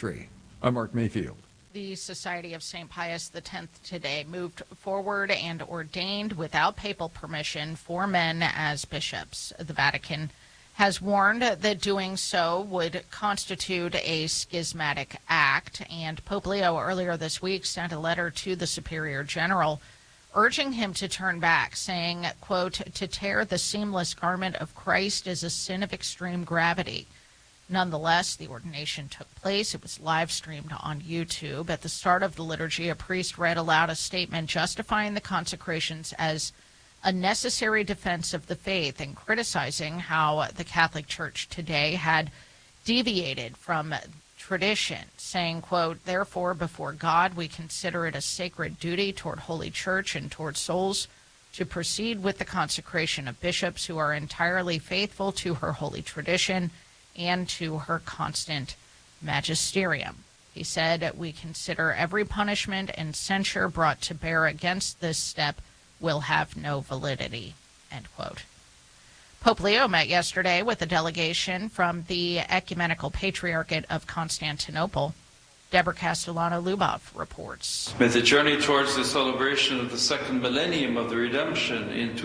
country. I'm Mark Mayfield. The Society of St. Pius X today moved forward and ordained without papal permission 4 men as bishops. The Vatican has warned that doing so would constitute a schismatic act, and Pope Leo earlier this week sent a letter to the Superior General urging him to turn back, saying, quote, "To tear the seamless garment of Christ is a sin of extreme gravity." Nonetheless, the ordination took place. It was live streamed on YouTube. At the start of the liturgy, a priest read aloud a statement justifying the consecrations as a necessary defense of the faith and criticizing how the Catholic Church today had deviated from tradition, saying, quote, "Therefore, before God, we consider it a sacred duty toward Holy Church and toward souls to proceed with the consecration of bishops who are entirely faithful to her holy tradition and to her constant magisterium." He said, "We consider every punishment and censure brought to bear against this step will have no validity," end quote. Pope Leo met yesterday with a delegation from the Ecumenical Patriarchate of Constantinople. Deborah Castellano-Lubov reports. May the journey towards the celebration of the second millennium of the Redemption in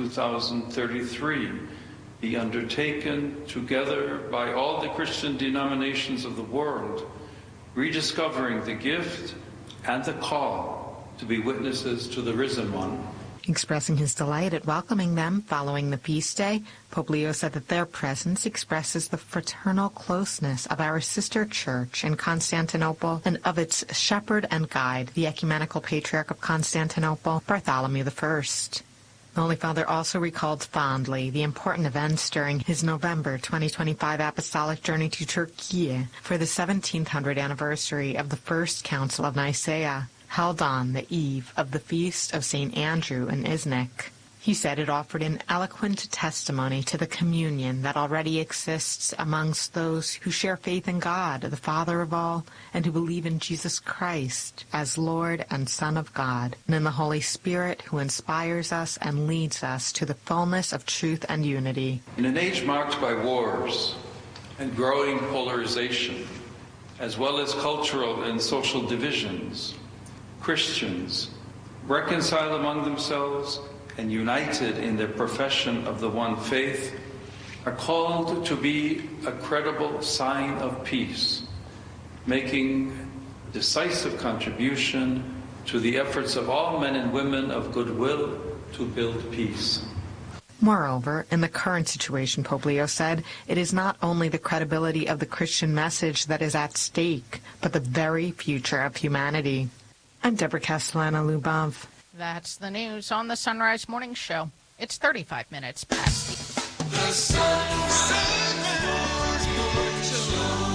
2033 be undertaken together by all the Christian denominations of the world, rediscovering the gift and the call to be witnesses to the risen one. Expressing his delight at welcoming them following the feast day, Pope Leo said that their presence expresses the fraternal closeness of our sister church in Constantinople and of its shepherd and guide, the Ecumenical Patriarch of Constantinople, Bartholomew I. The Holy Father also recalled fondly the important events during his November 2025 apostolic journey to Turkey for the 1700th anniversary of the First Council of Nicaea, held on the eve of the feast of St. Andrew in Iznik. He said it offered an eloquent testimony to the communion that already exists amongst those who share faith in God, the Father of all, and who believe in Jesus Christ as Lord and Son of God, and in the Holy Spirit who inspires us and leads us to the fullness of truth and unity. In an age marked by wars and growing polarization, as well as cultural and social divisions, Christians, reconciled among themselves and united in their profession of the one faith, are called to be a credible sign of peace, making a decisive contribution to the efforts of all men and women of goodwill to build peace. Moreover, in the current situation, Pope Leo said, it is not only the credibility of the Christian message that is at stake, but the very future of humanity. I'm Deborah Castellano-Lubov. That's the news on the Sunrise Morning Show. It's 35 minutes past the Sunrise Morning Show.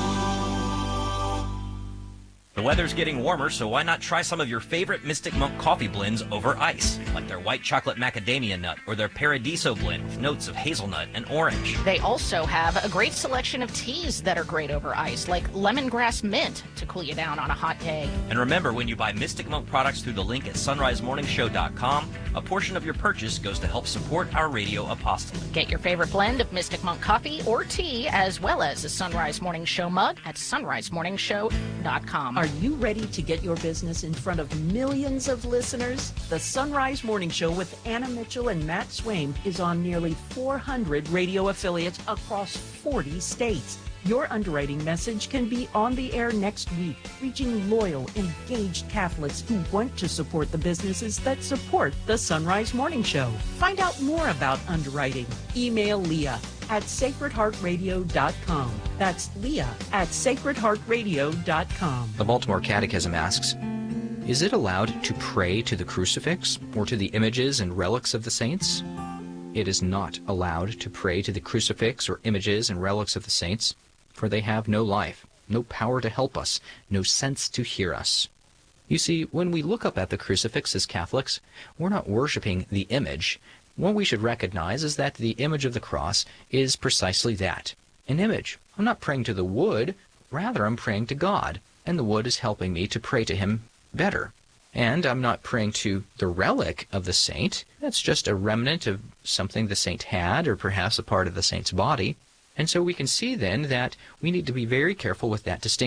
The weather's getting warmer, so why not try some of your favorite Mystic Monk coffee blends over ice, like their white chocolate macadamia nut or their Paradiso blend with notes of hazelnut and orange. They also have a great selection of teas that are great over ice, like lemongrass mint to cool you down on a hot day. And remember, when you buy Mystic Monk products through the link at sunrisemorningshow.com, a portion of your purchase goes to help support our radio apostolate. Get your favorite blend of Mystic Monk coffee or tea, as well as a Sunrise Morning Show mug at sunrisemorningshow.com. Are you ready to get your business in front of millions of listeners? The Sunrise Morning Show with Anna Mitchell and Matt Swaim is on nearly 400 radio affiliates across 40 states. Your underwriting message can be on the air next week, reaching loyal, engaged Catholics who want to support the businesses that support the Sunrise Morning Show. Find out more about underwriting. Email Leah at sacredheartradio.com. That's Leah at sacredheartradio.com. The Baltimore Catechism asks, is it allowed to pray to the crucifix or to the images and relics of the saints? It is not allowed to pray to the crucifix or images and relics of the saints, for they have no life, no power to help us, no sense to hear us. You see, when we look up at the crucifix as Catholics, we're not worshiping the image. What we should recognize is that the image of the cross is precisely that, an image. I'm not praying to the wood, rather I'm praying to God, and the wood is helping me to pray to Him better. And I'm not praying to the relic of the saint. That's just a remnant of something the saint had, or perhaps a part of the saint's body. And so we can see then that we need to be very careful with that distinction.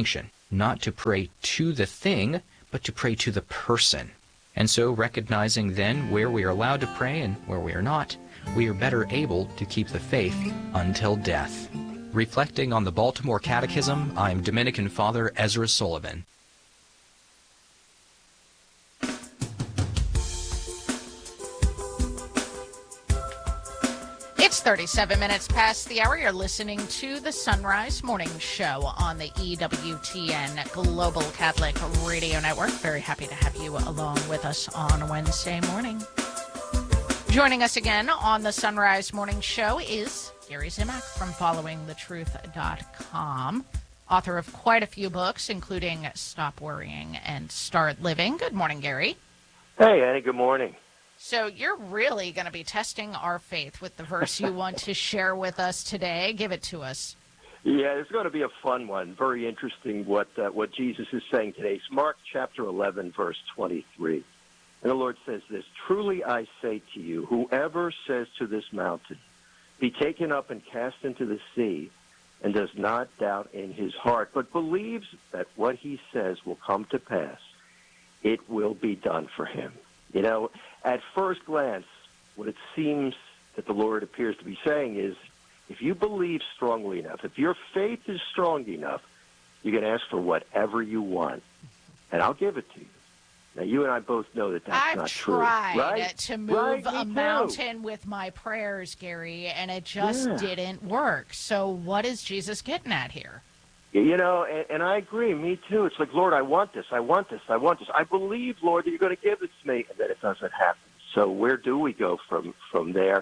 not to pray to the thing, but to pray to the person. And so, recognizing then where we are allowed to pray and where we are not, we are better able to keep the faith until death. Reflecting on the Baltimore Catechism, I'm Dominican Father Ezra Sullivan. It's 37 minutes past the hour. You're listening to the Sunrise Morning Show on the EWTN Global Catholic Radio Network. Very happy to have you along with us on Wednesday morning. Joining us again on the Sunrise Morning Show is Gary Zimak from FollowingTheTruth.com, author of quite a few books, including Stop Worrying and Start Living. Good morning, Gary. Hey, Annie, good morning. So you're really going to be testing our faith with the verse you want to share with us today. Give it to us. Yeah, it's going to be a fun one. Very interesting what Jesus is saying today. It's Mark chapter 11, verse 23. And the Lord says this, "Truly I say to you, whoever says to this mountain, be taken up and cast into the sea, and does not doubt in his heart, but believes that what he says will come to pass, it will be done for him." You know, at first glance, what it seems that the Lord appears to be saying is, if you believe strongly enough, if your faith is strong enough, you can ask for whatever you want, and I'll give it to you. Now, you and I both know that that's not true. I've tried right? to move a mountain with my prayers, Gary, and it just didn't work. So what is Jesus getting at here? You know, and I agree. Me too. It's like, Lord, I want this. I want this. I want this. I believe, Lord, that you're going to give this to me, and then it doesn't happen. So where do we go from there?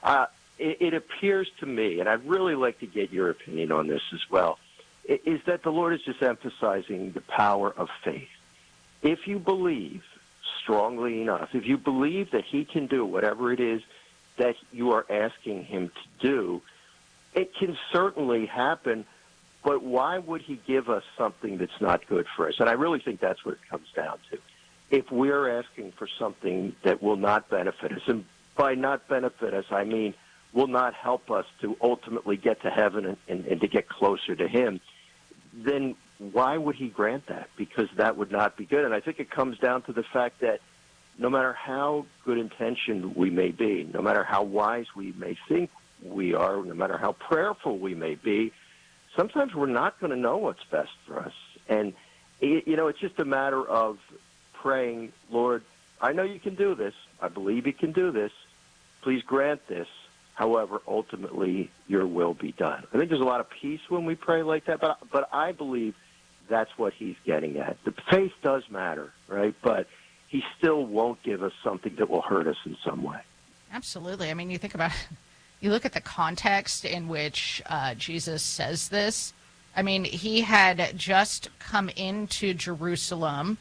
It appears to me, and I'd really like to get your opinion on this as well, is that the Lord is just emphasizing the power of faith. If you believe strongly enough, if you believe that he can do whatever it is that you are asking him to do, it can certainly happen. But why would he give us something that's not good for us? And I really think that's what it comes down to. If we're asking for something that will not benefit us, and by not benefit us, I mean will not help us to ultimately get to heaven and to get closer to him, then why would he grant that? Because that would not be good. And I think it comes down to the fact that no matter how good intentioned we may be, no matter how wise we may think we are, no matter how prayerful we may be, sometimes we're not going to know what's best for us. And, you know, it's just a matter of praying, Lord, I know you can do this. I believe you can do this. Please grant this. However, ultimately, your will be done. I think there's a lot of peace when we pray like that, but I believe that's what he's getting at. The faith does matter, right? But he still won't give us something that will hurt us in some way. Absolutely. I mean, you think about you look at the context in which Jesus says this. I mean, he had just come into Jerusalem,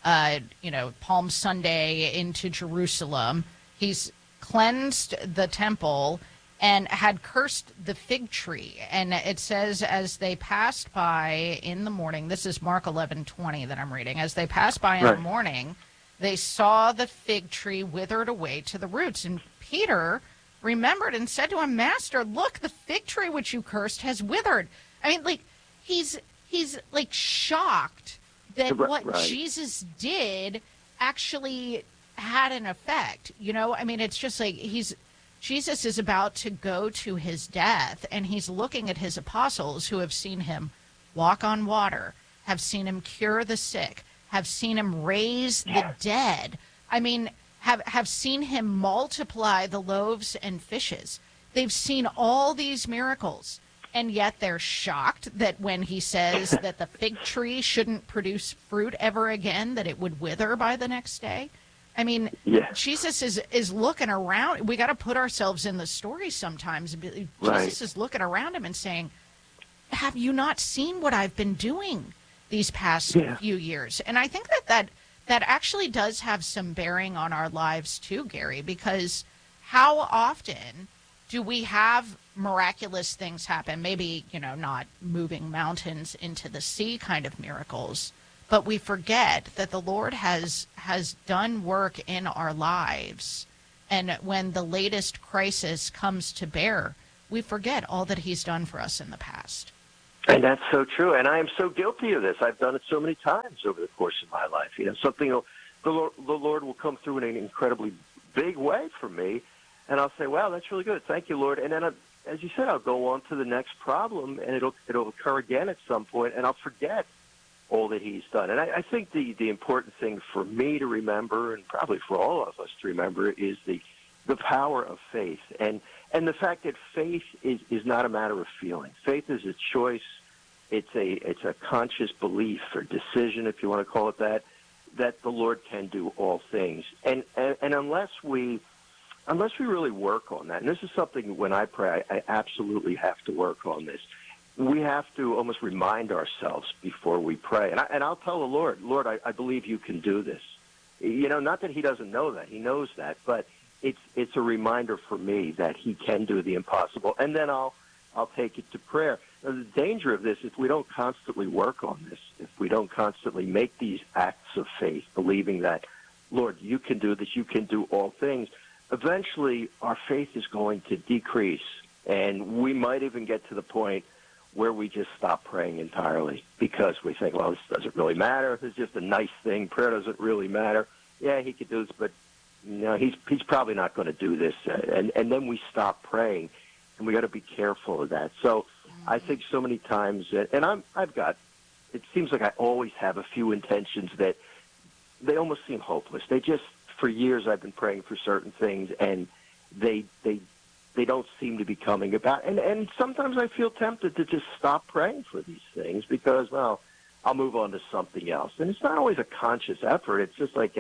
Palm Sunday into Jerusalem. He's cleansed the temple and had cursed the fig tree. And it says, as they passed by in the morning, this is Mark 11:20 that I'm reading, as they passed by in the morning, they saw the fig tree withered away to the roots. And Peter remembered and said to him, Master, look, the fig tree which you cursed has withered. I mean, like, he's like shocked that what Jesus did actually had an effect. You know, I mean, it's just like Jesus is about to go to his death, and he's looking at his apostles who have seen him walk on water, have seen him cure the sick, have seen him raise the dead. I mean, have seen him multiply the loaves and fishes. They've seen all these miracles, and yet they're shocked that when he says that the fig tree shouldn't produce fruit ever again, that it would wither by the next day. I mean, Jesus is looking around. We got to put ourselves in the story sometimes. Jesus is looking around him and saying, have you not seen what I've been doing these past few years? And I think that actually does have some bearing on our lives too, Gary, because how often do we have miraculous things happen? Maybe, not moving mountains into the sea kind of miracles, but we forget that the Lord has done work in our lives. And when the latest crisis comes to bear, we forget all that he's done for us in the past. And that's so true. And I am so guilty of this. I've done it so many times over the course of my life. Something the Lord will come through in an incredibly big way for me, and I'll say, "Wow, that's really good. Thank you, Lord." And then, as you said, I'll go on to the next problem, and it'll occur again at some point, and I'll forget all that He's done. And I think the important thing for me to remember, and probably for all of us to remember, is the power of faith, and the fact that faith is not a matter of feeling. Faith is a choice. It's a conscious belief or decision, if you want to call it that the Lord can do all things. And unless we really work on that, and this is something when I pray, I absolutely have to work on this. We have to almost remind ourselves before we pray. And I'll tell the Lord, I believe you can do this. Not that He doesn't know that. He knows that, but it's a reminder for me that He can do the impossible. And then I'll take it to prayer. Now, the danger of this, if we don't constantly work on this, if we don't constantly make these acts of faith, believing that, Lord, you can do this, you can do all things, eventually our faith is going to decrease. And we might even get to the point where we just stop praying entirely because we think, well, this doesn't really matter. It's just a nice thing. Prayer doesn't really matter. Yeah, He could do this, but He's probably not going to do this. And then we stop praying. And we got to be careful of that. So I think so many times, and it seems like I always have a few intentions that they almost seem hopeless. They just, for years I've been praying for certain things, and they don't seem to be coming about. And sometimes I feel tempted to just stop praying for these things because, well, I'll move on to something else. And it's not always a conscious effort. It's just like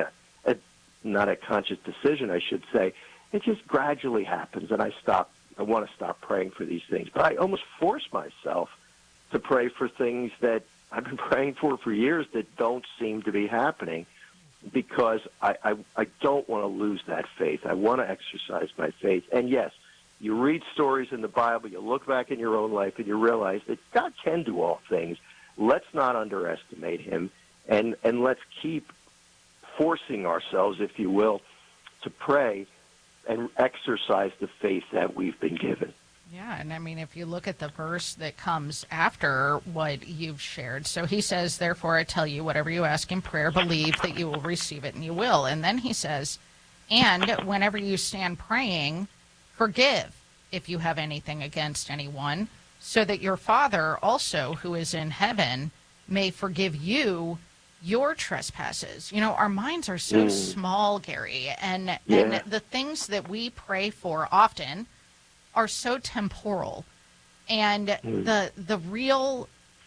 not a conscious decision, I should say. It just gradually happens, and I want to stop praying for these things. But I almost force myself to pray for things that I've been praying for years that don't seem to be happening because I don't want to lose that faith. I want to exercise my faith. And yes, you read stories in the Bible, you look back in your own life, and you realize that God can do all things. Let's not underestimate Him, and let's keep forcing ourselves, if you will, to pray and exercise the faith that we've been given. Yeah, and I mean, if you look at the verse that comes after what you've shared, so He says, therefore I tell you, whatever you ask in prayer, believe that you will receive it, and you will. And then He says, and whenever you stand praying, forgive if you have anything against anyone, so that your Father also, who is in heaven, may forgive you your trespasses. Our minds are so small, Gary, and the things that we pray for often are so temporal. And the real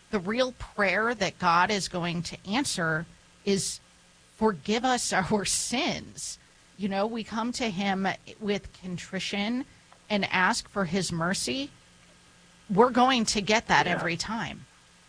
prayer that God is going to answer is forgive us our sins. We come to Him with contrition and ask for His mercy. We're going to get that every time.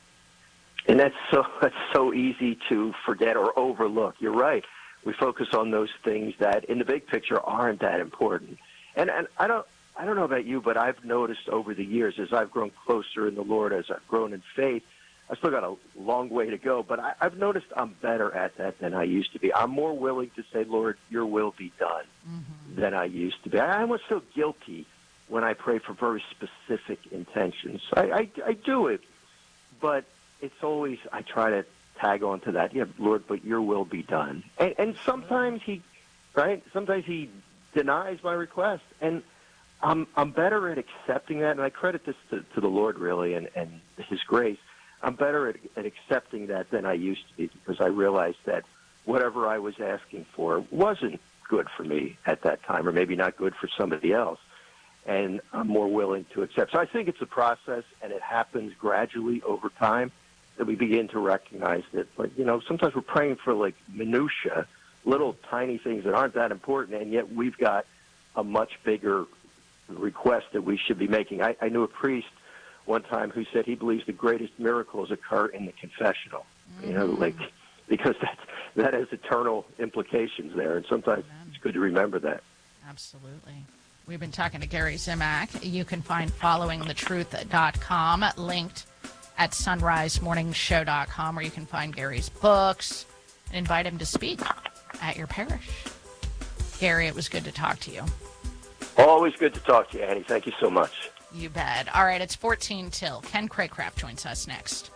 And that's so easy to forget or overlook. You're right. We focus on those things that, in the big picture, aren't that important. And I don't know about you, but I've noticed over the years, as I've grown closer in the Lord, as I've grown in faith, I've still got a long way to go. But I've noticed I'm better at that than I used to be. I'm more willing to say, Lord, Your will be done, than I used to be. I almost feel guilty when I pray for very specific intentions. I do it, but it's always, I try to tag on to that. Yeah, Lord, but Your will be done. And sometimes sometimes He denies my request. And I'm better at accepting that. And I credit this to the Lord, really, and His grace. I'm better at accepting that than I used to be because I realized that whatever I was asking for wasn't good for me at that time, or maybe not good for somebody else. And I'm more willing to accept. So I think it's a process, and it happens gradually over time, that we begin to recognize that, sometimes we're praying for minutia, little tiny things that aren't that important, and yet we've got a much bigger request that we should be making. I knew a priest one time who said he believes the greatest miracles occur in the confessional, because that has eternal implications there, and sometimes it's good to remember that. Absolutely. We've been talking to Gary Zimak. You can find followingthetruth.com linked at sunrisemorningshow.com, where you can find Gary's books and invite him to speak at your parish. Gary, it was good to talk to you. Always good to talk to you, Annie. Thank you so much. You bet. All right, it's 14 till. Ken Craycraft joins us next.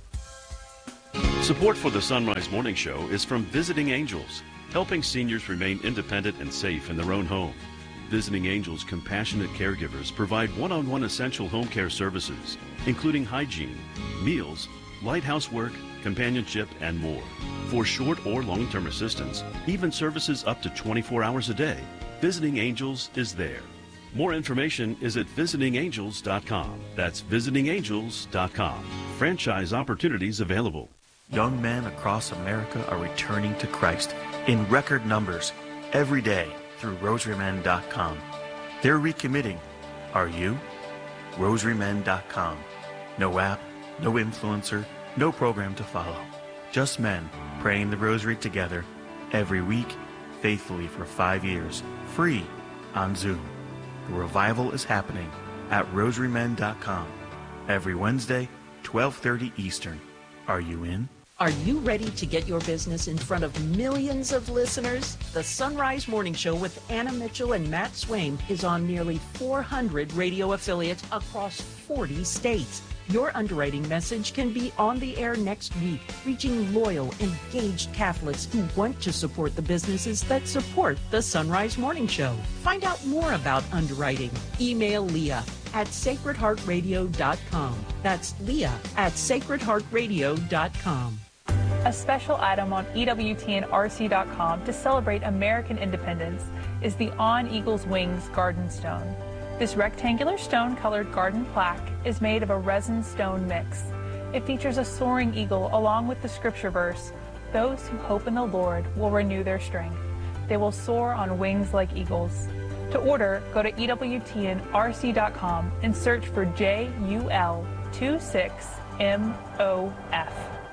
Support for the Sunrise Morning Show is from Visiting Angels, helping seniors remain independent and safe in their own home. Visiting Angels compassionate caregivers provide one-on-one essential home care services, including hygiene, meals, light housework, companionship, and more. For short or long-term assistance, even services up to 24 hours a day, Visiting Angels is there. More information is at visitingangels.com. That's visitingangels.com. Franchise opportunities available. Young men across America are returning to Christ in record numbers every day through rosarymen.com. They're recommitting. Are you? rosarymen.com. No app, no influencer, no program to follow. Just men praying the rosary together every week, faithfully for 5 years, free on Zoom. The revival is happening at rosarymen.com every Wednesday, 12:30 Eastern. Are you in? Are you ready to get your business in front of millions of listeners? The Sunrise Morning Show with Anna Mitchell and Matt Swaim is on nearly 400 radio affiliates across 40 states. Your underwriting message can be on the air next week, reaching loyal, engaged Catholics who want to support the businesses that support the Sunrise Morning Show. Find out more about underwriting. Email Leah at sacredheartradio.com. That's Leah at sacredheartradio.com. A special item on EWTNRC.com to celebrate American independence is the On Eagle's Wings Garden Stone. This rectangular stone-colored garden plaque is made of a resin stone mix. It features a soaring eagle along with the scripture verse, "Those who hope in the Lord will renew their strength. They will soar on wings like eagles." To order, go to EWTNRC.com and search for JUL26MOF.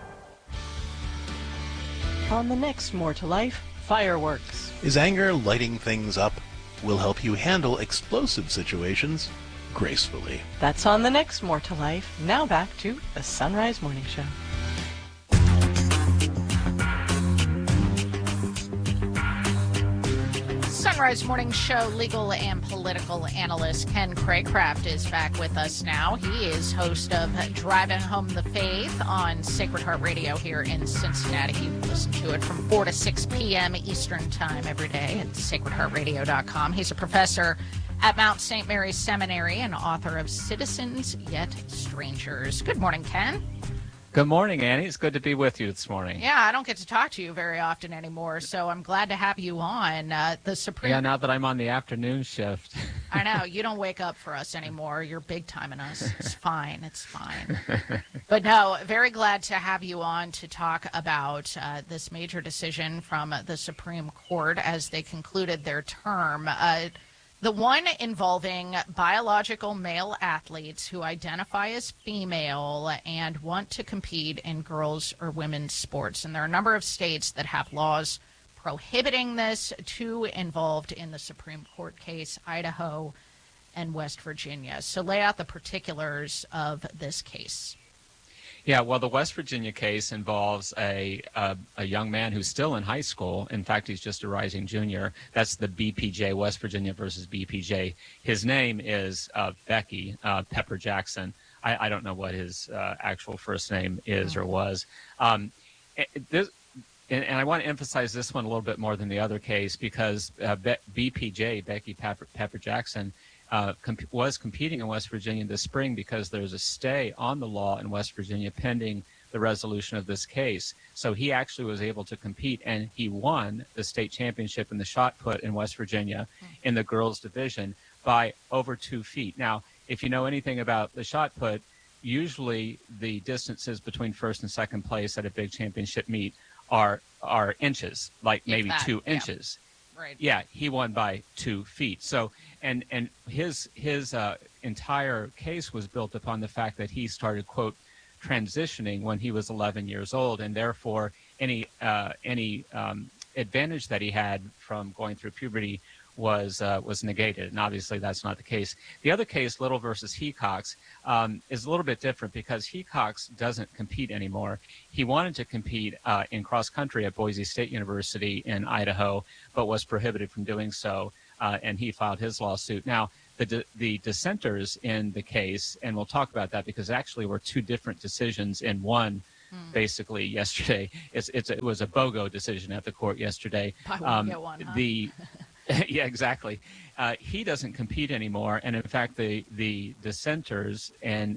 On the next More to Life, fireworks. Is anger lighting things up? We'll help you handle explosive situations gracefully. That's on the next More to Life. Now back to the Sunrise Morning Show. Sunrise Morning Show legal and political analyst Ken Craycraft is back with us now. He is host of Driving Home the Faith on Sacred Heart Radio here in Cincinnati. You can listen to it from 4 to 6 p.m. Eastern Time every day at sacredheartradio.com. He's a professor at Mount St. Mary's Seminary and author of Citizens Yet Strangers. Good morning, Ken. Good morning, Annie. It's good to be with you this morning. Yeah, I don't get to talk to you very often anymore, so I'm glad to have you on. The Supreme. Yeah, now that I'm on the afternoon shift. I know. You don't wake up for us anymore. You're big time in us. It's fine. It's fine. But no, very glad to have you on to talk about this major decision from the Supreme Court as they concluded their term. The one involving biological male athletes who identify as female and want to compete in girls' or women's sports. And there are a number of states that have laws prohibiting this, two involved in the Supreme Court case, Idaho and West Virginia. So lay out the particulars of this case. Yeah, well, the West Virginia case involves a young man who's still in high school. In fact, he's just a rising junior. That's the BPJ, West Virginia versus BPJ. His name is Becky Pepper Jackson. I don't know what his actual first name is or was. And I want to emphasize this one a little bit more than the other case because BPJ, Becky Pepper Jackson, was competing in West Virginia this spring because there's a stay on the law in West Virginia pending the resolution of this case. So he actually was able to compete, and he won the state championship in the shot put in West Virginia in the girls division by over 2 feet. Now, if you know anything about the shot put, usually the distances between first and second place at a big championship meet are inches, like maybe 2 inches. Right. Yeah, he won by 2 feet. So, and his entire case was built upon the fact that he started, quote, transitioning when he was 11 years old, and therefore any advantage that he had from going through puberty was negated, and obviously that's not the case. The other case, Little versus Hecox, is a little bit different because Hecox doesn't compete anymore. He wanted to compete in cross country at Boise State University in Idaho, but was prohibited from doing so, and he filed his lawsuit. Now, the dissenters in the case, and we'll talk about that because actually were two different decisions in one. Basically, yesterday it was a BOGO decision at the court yesterday. Buy one, get one, huh? Yeah, exactly. He doesn't compete anymore, and in fact, the dissenters in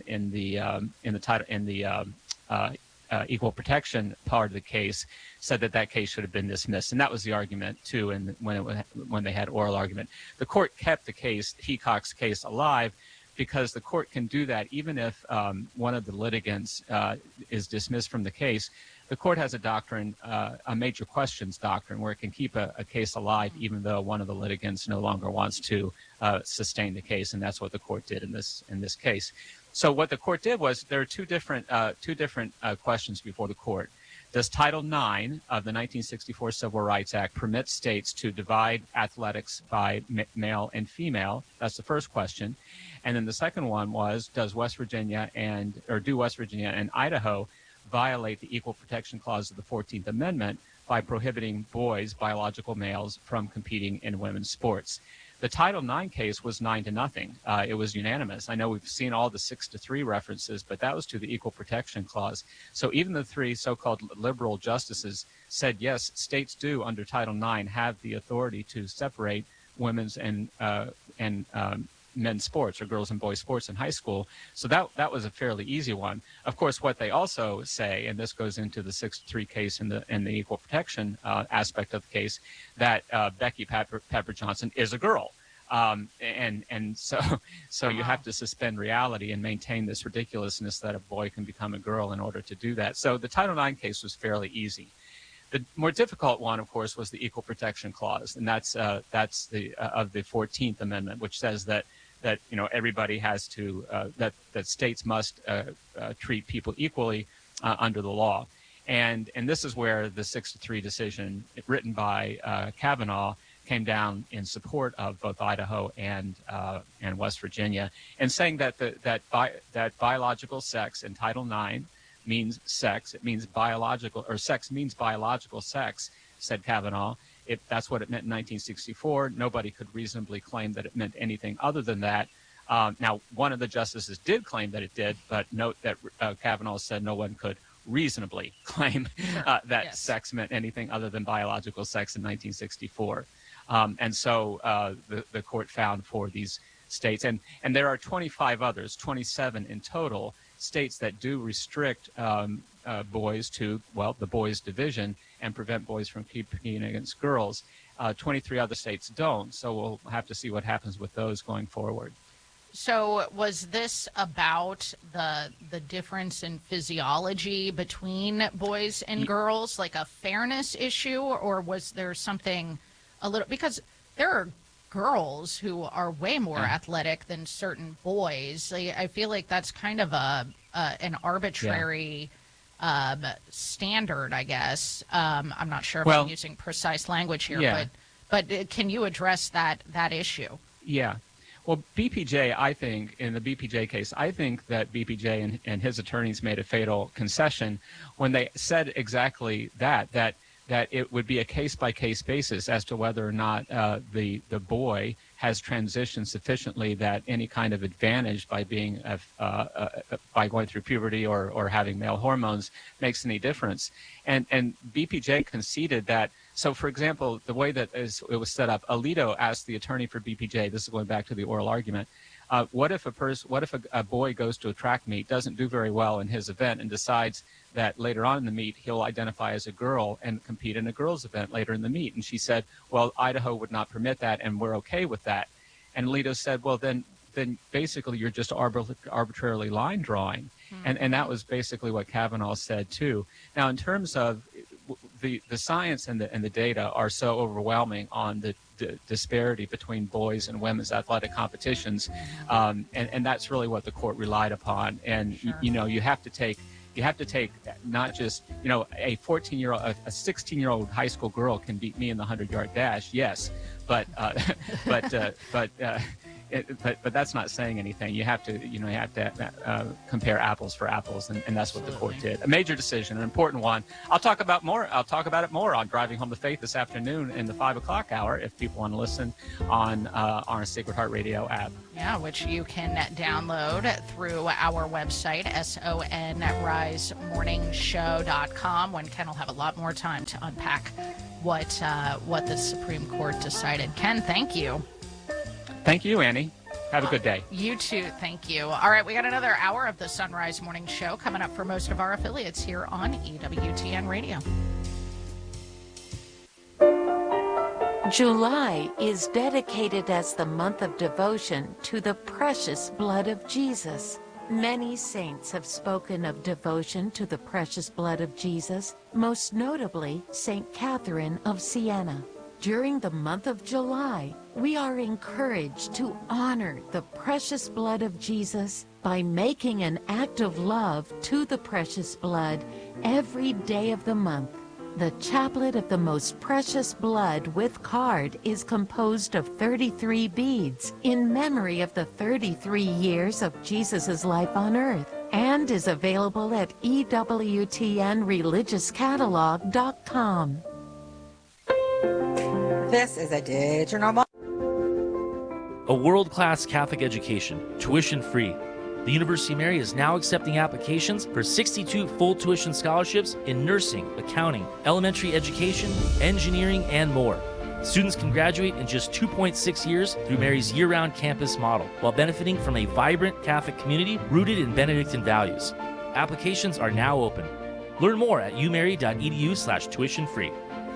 the equal protection part of the case said that case should have been dismissed, and that was the argument too. And when they had oral argument, the court kept the case, Heacock's case, alive, because the court can do that even if one of the litigants is dismissed from the case. The court has a doctrine, a major questions doctrine, where it can keep a case alive even though one of the litigants no longer wants to sustain the case, and that's what the court did in this case. So what the court did was there are two different questions before the court. Does Title IX of the 1964 Civil Rights Act permit states to divide athletics by male and female? That's the first question. And then the second one was, do West Virginia and Idaho violate the Equal Protection Clause of the 14th Amendment by prohibiting boys, biological males, from competing in women's sports? The Title IX case was 9-0. It was unanimous. I know we've seen all the 6-3 references, but that was to the Equal Protection Clause. So even the three so-called liberal justices said, yes, states do under Title IX have the authority to separate women's and men's sports, or girls and boys sports, in high school. So that was a fairly easy one. Of course, what they also say, and this goes into the 6-3 case in the equal protection aspect of the case, that Becky Pepper Johnson is a girl. And so you have to suspend reality and maintain this ridiculousness that a boy can become a girl in order to do that. So the Title IX case was fairly easy. The more difficult one, of course, was the Equal Protection Clause, and that's the of the 14th Amendment, which says that everybody has to that states must treat people equally under the law, and this is where the 6-3 decision written by Kavanaugh came down in support of both Idaho and West Virginia, and saying that biological sex in Title IX means sex. It means biological, or sex means biological sex, said Kavanaugh. If that's what it meant in 1964, nobody could reasonably claim that it meant anything other than that. Now, one of the justices did claim that it did, but note that Kavanaugh said no one could reasonably claim that sex meant anything other than biological sex in 1964. And so the court found for these states, and there are 25 others, 27 in total, states that do restrict boys to, the boys division and prevent boys from competing against girls. 23 other states don't, so we'll have to see what happens with those going forward. So was this about the difference in physiology between boys and girls, like a fairness issue, or was there something a little, because there are girls who are way more athletic than certain boys. I feel like that's kind of an arbitrary standard, I guess. I'm not sure if I'm using precise language here, but can you address that issue? Yeah. Well, BPJ, I think, in the BPJ case, I think that BPJ and his attorneys made a fatal concession when they said exactly that it would be a case-by-case basis as to whether or not the boy has transitioned sufficiently that any kind of advantage by being by going through puberty or having male hormones makes any difference. And BPJ conceded that. So, for example, the way that it was set up, Alito asked the attorney for BPJ, this is going back to the oral argument, what if a boy goes to a track meet, doesn't do very well in his event, and decides that later on in the meet he'll identify as a girl and compete in a girls' event later in the meet? And she said, well, Idaho would not permit that, and we're okay with that. And Alito said, well, then basically you're just arbitrarily line drawing. Mm-hmm. And that was basically what Kavanaugh said, too. Now, in terms of the science and the data are so overwhelming on the disparity between boys and women's athletic competitions, and that's really what the court relied upon. And you have to take not just a 14-year-old, a 16-year-old high school girl can beat me in the 100-yard dash, yes, but but that's not saying anything. You have to compare apples for apples, and that's what the court did. A major decision, an important one. I'll talk about it more on Driving Home the Faith this afternoon in the 5 o'clock hour if people want to listen on our Sacred Heart Radio app. Yeah, which you can download through our website, sonrisemorningshow.com, when Ken will have a lot more time to unpack what the Supreme Court decided. Ken, thank you. Thank you, Annie. Have a good day. You too. Thank you. All right, we got another hour of the Sunrise Morning Show coming up for most of our affiliates here on EWTN Radio. July is dedicated as the month of devotion to the precious blood of Jesus. Many saints have spoken of devotion to the precious blood of Jesus, most notably St. Catherine of Siena. During the month of July, we are encouraged to honor the precious blood of Jesus by making an act of love to the precious blood every day of the month. The Chaplet of the Most Precious Blood with card is composed of 33 beads in memory of the 33 years of Jesus' life on earth and is available at EWTNReligiousCatalog.com. This is a digital A world-class Catholic education, tuition-free. The University of Mary is now accepting applications for 62 full tuition scholarships in nursing, accounting, elementary education, engineering, and more. Students can graduate in just 2.6 years through Mary's year-round campus model, while benefiting from a vibrant Catholic community rooted in Benedictine values. Applications are now open. Learn more at umary.edu/tuition-free.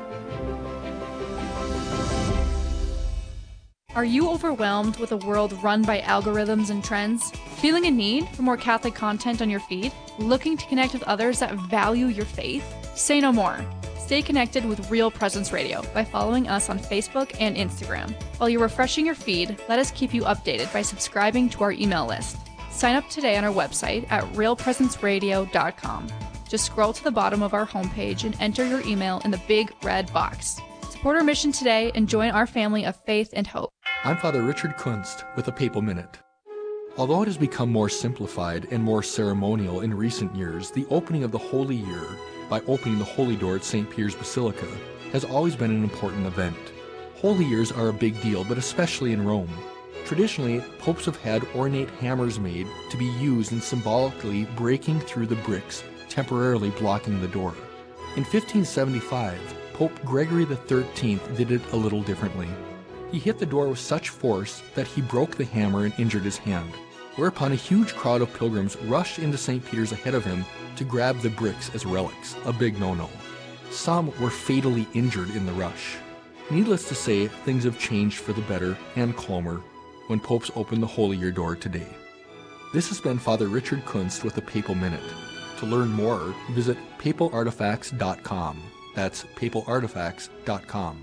Are you overwhelmed with a world run by algorithms and trends? Feeling a need for more Catholic content on your feed? Looking to connect with others that value your faith? Say no more. Stay connected with Real Presence Radio by following us on Facebook and Instagram. While you're refreshing your feed, let us keep you updated by subscribing to our email list. Sign up today on our website at realpresenceradio.com. Just scroll to the bottom of our homepage and enter your email in the big red box. Support our mission today and join our family of faith and hope. I'm Father Richard Kunst with the Papal Minute. Although it has become more simplified and more ceremonial in recent years, the opening of the Holy Year by opening the Holy Door at St. Peter's Basilica has always been an important event. Holy Years are a big deal, but especially in Rome. Traditionally, popes have had ornate hammers made to be used in symbolically breaking through the bricks, temporarily blocking the door. In 1575, Pope Gregory XIII did it a little differently. He hit the door with such force that he broke the hammer and injured his hand, whereupon a huge crowd of pilgrims rushed into St. Peter's ahead of him to grab the bricks as relics, a big no-no. Some were fatally injured in the rush. Needless to say, things have changed for the better and calmer when popes open the Holy Year door today. This has been Father Richard Kunst with the Papal Minute. To learn more, visit papalartifacts.com. That's papalartifacts.com.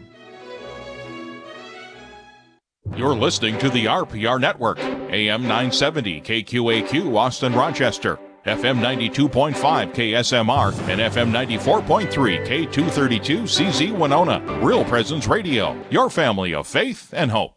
You're listening to the RPR Network, AM 970 KQAQ Austin Rochester, FM 92.5 KSMR, and FM 94.3 K232 CZ Winona. Real Presence Radio, your family of faith and hope.